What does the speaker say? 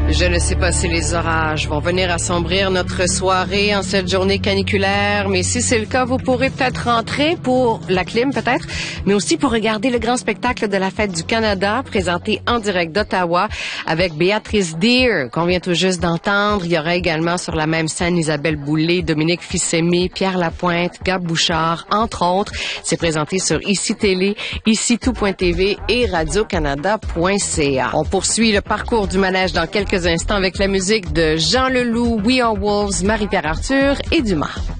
Je ne sais pas si les orages vont venir assombrir notre soirée en cette journée caniculaire, mais si c'est le cas, vous pourrez peut-être rentrer pour la clim peut-être, mais aussi pour regarder le grand spectacle de la Fête du Canada présenté en direct d'Ottawa avec Béatrice Deer qu'on vient tout juste d'entendre. Il y aura également sur la même scène Isabelle Boulay, Dominique Fils-Aimé, Pierre Lapointe, Gab Bouchard, entre autres. C'est présenté sur ICI Télé, ICITout.tv et radiocanada.ca. On poursuit le parcours du manège dans quelques instants avec la musique de Jean Leloup, We Are Wolves, Marie-Pierre Arthur et Dumas.